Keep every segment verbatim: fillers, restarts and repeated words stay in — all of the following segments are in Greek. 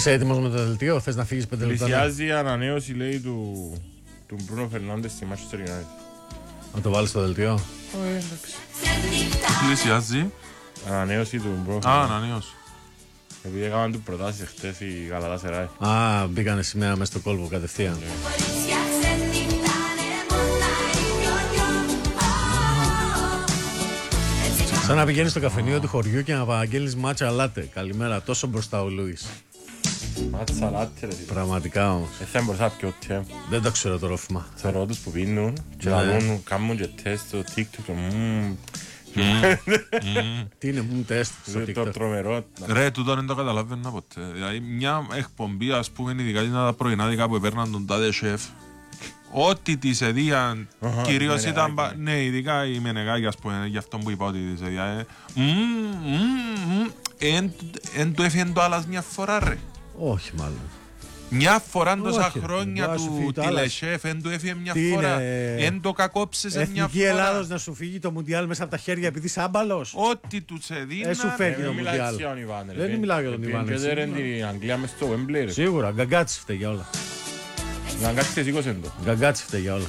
Είσαι έτοιμος με το δελτίο, θες να φύγεις πέντε λεπτά? Πλησιάζει η ανανέωση, λέει, του, του Μπρούνο Φερνάντες στη Manchester United. Να το βάλεις στο δελτίο. Όχι, εντάξει. Πλησιάζει. Ανανέωση του Μπρούνο Α, Φερνάντες. ανανέωση. Επειδή έκαναν του προτάσεις χτες η Γαλατάσεράι. Α, μπήκανε σημαία μέσα στο κόλπο κατευθείαν. Σαν να πηγαίνεις στο καφενείο του χωριού και να παραγγέλνεις μάτσα λάτε. Καλημέρα, τόσο μπροστά ο Λούις. Μάτσα λάτε, ρε. Πραγματικά όμως. Δεν θα μπορούσα να πιω τέ. Δεν το ξέρω το ρόφημα. Θεωρώ τους που πίνουν και Ναι. λαλούν, κάνουν και τεστ στο TikTok. το μμμ. Τι είναι, μου τεστ στο Το TikTok. τρομερό. Ρε, τούτο δεν το καταλαβαίνω ποτέ. Δηλαδή, μια εκπομπή, ας πούμε, ειδικά τα πρωινάδικα που έπαιρναν τον τάδε σεφ, ό,τι της εδίαν, Αχα, κυρίως η ήταν. Μενεγάκη. πα- Ναι, ειδικά η Μενεγάκη, ας πούμε, γι' αυτό που είπα ότι της εδίαν. Μμμ, μμμ, μμμ. Εν εν του έφυγε το άλλας μια φορά, ρε. Όχι μάλλον. Μια φορά τόσα Όχι, ρε, χρόνια μπορεί να σου του φύγει το άλλας. τηλεσέφ, εν του έφυγε μια Τι φορά. είναι, Εν το κακόψεσε μια Εθνική φορά. Ελλάδος να σου φύγει το Μουντιάλ μέσα από τα χέρια επειδή είσαι άμπαλος. Ό,τι τους εδίναν. Ε, σου φέρνει. Δεν το μιλάει Μουντιάλ. έτσι για τον Ιβάν, ρε. Δεν μιλάω για τον Ιβάν, Και έτσι. δεν την Αγγλία μες στο Wembley, ρε. Σίγουρα, γκαγκάτσι φταίει για όλα. Να κάτσεις και σήκωσεν το. Γκαγκάτσι φταίει για όλα.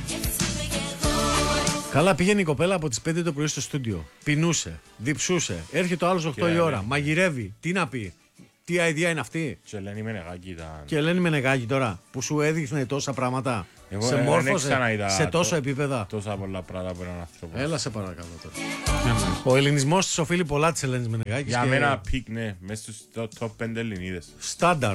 Καλά, πήγαινε η κοπέλα από τις πέντε το πρωί στο στούντιο. Πεινούσε, διψούσε. Έρχεται ο άλλος οκτώ η Και ώρα. λέει. Μαγειρεύει. Τι να πει. Τι idea είναι αυτή. Και λένε η Μενεγάκη ήταν... Και Ελένη Μενεγάκη τώρα που σου έδειχνε τόσα πράγματα. Εγώ, σε ε, δεν μόρφωσε ξαναείδα σε τόσο το- επίπεδα. Τόσα πολλά πράγματα από έναν άνθρωπο. Έλα σε παρακαλώ τώρα. Ο ελληνισμός της οφείλει πολλά της Ελένης Μενεγάκης. Για και μένα πικ, ναι, μέσα στους το- top πέντε Ελληνίδες. στάνταρ.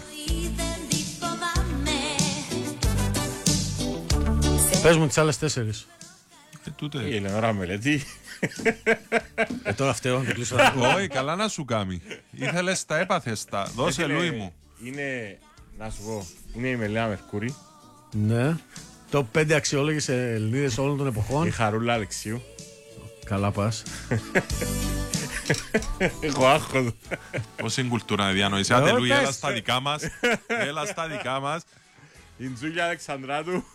Πες μου τις άλλες τέσσερις. Ε, τούτε. Η Ελεονόρα Μελέτη. Ε, τώρα φταίω να το κλείσω. Όχι, καλά να σου κάνει. Ήθελες τα έπαθες τα. Δώσε Είναι- Λούι μου. Είναι, να σου πω, είναι η Μελέα Μερκούρη, Ναι. Το πέντε αξιόλογες Ελληνίδες όλων των η εποχών. Χαρούλα Αλεξίου. Καλά πας. Εγώ άγχος. Πώς είναι η κουλτούρα να διανοήσει. Ε, Άντε Λούι, πες. έλα στα δικά μας. Έλα στα δικά μας. Η Τζούλια Αλεξανδράτου.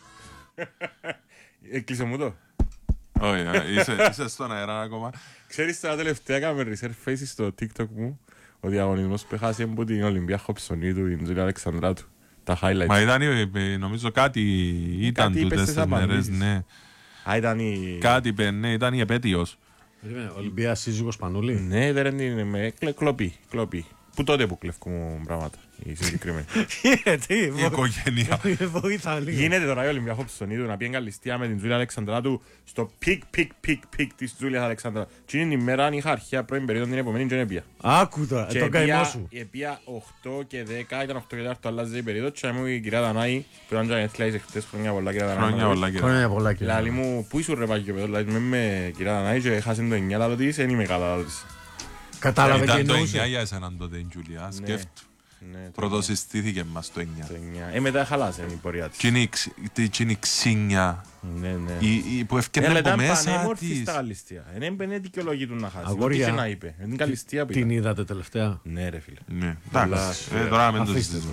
Έκλεισε μου το. Όχι, ε, είσαι- είσαι στον αέρα ακόμα. Ξέρεις τώρα τελευταία έκαμε research faces στο TikTok μου. Ο διαγωνισμός που έχασε από την Ολυμπία Χοψονίδου, η Τζούλια Αλεξανδράτου. Τα highlights. Μα ήταν, ε, νομίζω κάτι ήταν Κάτι είπες τούτες στις τις μέρες, απαντήσεις. ναι. Α, ήταν η... Κάτι είπε, ναι, ήταν η επέτειος. Περίμενε, Ολυμπία σύζυγος Πανούλη. Ναι, δεν είναι με κλε- κλοπή, κλοπή. Που τότε που κλέφκουμε πράγματα, η συγκεκριμένη. Τι, Η οικογένεια. βοήθα λίγο. Γίνεται τώρα η Ολυμπία Χοψονίδου να πει εγκαλιστία με την Τζούλια Αλεξανδράτου στο πικ, πικ, πικ, πικ της Τζούλιας Αλεξανδράτου. Τι είναι η μέρα αν είχα αρχαία πρώην περίοδο την επομένη και δεν έπια. Άκου τώρα, Και τον καημό σου. επία οκτώ και δέκα, ήταν οκτώ και τέταρτο, αλλάζει η περίοδο και μου η κυρία Δανάη, που ήταν και ανέθλια είσαι χτες, χρόνια πολλά κυρία Δανάη. Χρόνια πολλά κύριε. Χρόνια πολλά κύριε. Λαλή μου, πού ήσουν ρε πάγιο παιδό, δηλαδή με με κυρία Δανάη και έχασαν το εννιά λάδο της, δεν είμαι καλά λάδο της. Κατάλαβε τι Ήταν το εννοούσε. εννιά για εσέναν τότε η Τζουλιά. Σκέφτου. Ναι, το Πρωτοσυστήθηκε μας το εννιά. εννιά. Ε, μετά χαλάσε η πορεία της. Τι είναι η ξ- τι- τι είναι η ξύνια Ναι, ναι. η- η- που Έλα, ευκαιρνέ από ήταν μέσα πανέμορφη της. στα Γαλλιστία. Δεν έμπαινε δικαιολογή του να χάσει. Αγόρια. Ό,τι και να είπε. Είναι Γαλλιστία που Την ήταν. είδατε τελευταία. Ναι ρε φίλε. Ναι, Πολλά εντάξει. σφαίρα. ε, Τώρα μην το Αφήστε συζητήσουμε.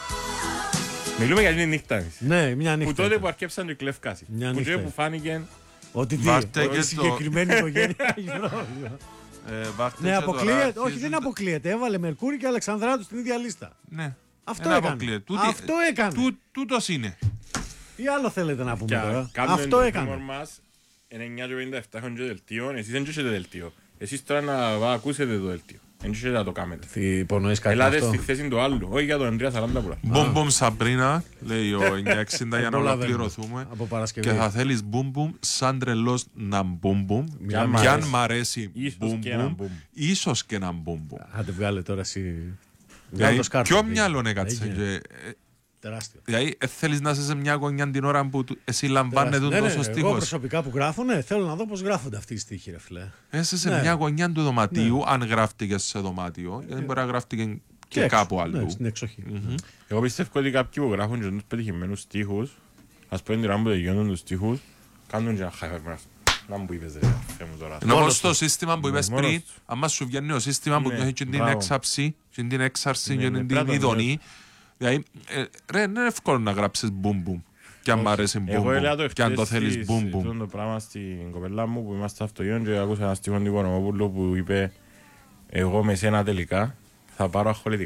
Μιλούμε για την νύχτα εμείς. Ναι, μια Που νύχτα. τότε ήταν. που αρκέψαν το κλέφκασι. Μια Που νύχτα τότε που ήταν. φάνηκε. Ότι τι, Βάρτε ότι και η το- συγκεκριμένη οικογένεια έχει πρόβλημα. Ε, βάρτε Ναι, και αποκλείεται. τώρα Όχι, δεν αρχίζουν τα- αποκλείεται. Έβαλε Μερκούρη και Αλεξανδράτου στην ίδια λίστα. Ναι. Αυτό Δεν έκανε. αποκλείεται. Τούτη- Αυτό έκανε. τού- Τούτος είναι. Τι άλλο θέλετε να πούμε τώρα. κάνουμε Αυτό το χιούμορ έκανε. μας, εννιά και πενήντα επτά έχουν και δελτίο. Εσείς δεν έχετε δελτίο. Εσείς τώρα να βα- ακούσετε το δελτίο. Δεν έχετε να το κάνετε. Τι υπονοείς κάτι με Ελάτε αυτό. στη θέση του άλλου. Όχι για τον Ανδρέα σαράντα πουλά. Μπουμ μπουμ Σαμπρίνα, λέει ο εννιά εξήντα για να Προλαβαίνουμε. ολοκληρωθούμε. Από Παρασκευή. Και θα θέλεις μπουμ μπουμ σαν τρελός να μπουμ μπουμ. Κι αν μ' Κι αν αρέσει. μ' αρέσει Ίσως μπουμ και ένα μπουμ, μπουμ. ίσως και ένα μπουμ μπουμ. Άντε βγάλε τώρα εσύ. Βγάλε Δηλαδή, το σκάρτο. ποιο μυαλό έκατσε. Έγινε. και, ε, Τεράστιο. Δηλαδή, ε, θέλεις να είσαι σε μια γωνιά την ώρα που του- εσύ λαμβάνεται Τεράστιο. Ναι, ναι, τόσο εγώ στίχος. προσωπικά που γράφουνε, θέλω να δω πώς γράφονται αυτοί οι στίχοι, ρε φιλέ. Είσαι σε Ναι. μια γωνιά του δωματίου, αν γράφτηκε σε δωμάτιο, γιατί μπορεί να γράφτηκε και έξω. κάπου Ναι, αλλού. στην εξοχή. Εγώ πιστεύω ότι κάποιοι που γράφουν και τους πετυχημένους στίχους, ας πούμε την ώρα που τελειώνουν τους στίχους, κάνουν και ένα χαϊφά. Να μου είπες ρε, Θεέ μου τώρα. Ενώ όμως το σύστημα που είπες μόνος πριν, του. άμα σου βγαίνει ο σύστημα που Ναι, έχει και την μπράβο. έξαψη, και την έξαρση Ναι, και ναι, την πρέπει να το ειδονή, δηλαδή, ε, ρε, είναι εύκολο να γράψεις μπουμ μπουμ. Και αν μ' αρέσει μπουμ Εγώ έλεγα το μπουμ. Και αν το εχθές θέλεις στις- μπουμ μπουμ. τούτο το πράγμα στην κοπέλα μου που είμαστε στο αυτοκίνητο και άκουσα ένα στίχο του Οικονομόπουλου που είπε «Εγώ με σένα τελικά θα πάρω ασχολητικά».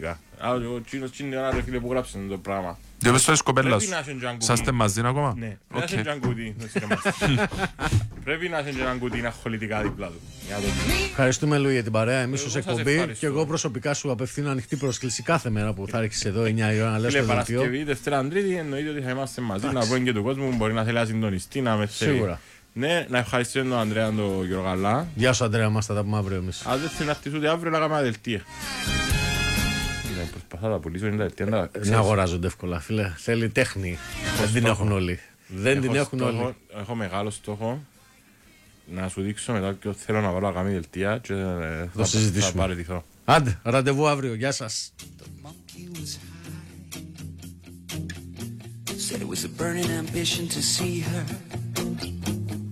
Α, ο Τσίνος είναι ώρα ρε φίλε που γράψε το πράγμα. Δεν πες το της κοπέλας σου. Πρέπει να είσαι τζαγκουτί. Σας είστε μαζί ακόμα. Ναι, πρέπει να είσαι τζαγκουτί. Πρέπει να είσαι τζαγκουτί να χολητικά δίπλα του. Ευχαριστούμε Λουί για την παρέα. Εμείς ως Εγώ σας εκπομπή ευχαριστώ. και εγώ προσωπικά σου απευθύνω ανοιχτή πρόσκληση κάθε μέρα που θα έρχεσαι εδώ εννιά η ώρα να λες Φίλε, το δελτίο. Παρασκευή, Δευτέρα, Τρίτη, εννοείται ότι θα είμαστε μαζί. Να πω και του κόσμου που μπορεί να θέλει να συντονιστεί, να με θέλει. Σίγουρα. Ναι, να ευχαριστήσω τον Ανδρέα τον Γιωργαλά. Γεια σου Αντρέα, μας θα τα πούμε αύριο εμείς. Αν δεν θέλει να χτίσουν ούτε αύριο, να κάνουμε δελτία. Ναι, προσπαθώ να τα πουλήσω, είναι τα δελτία. να τα- Δεν αγοράζονται εύκολα, φίλε. Θέλει τέχνη. Δεν την έχουν όλοι. Δεν την Έχω έχουν στόχο- όλοι. Έχω μεγάλο στόχο να σου δείξω μετά ποιο θέλω να βάλω να κάνει δελτία και ε, θα, συζητήσουμε. θα παραιτηθώ. Άντε, ραντεβού αύριο. Γεια σας. monkey was high. Said it was a burning ambition to see her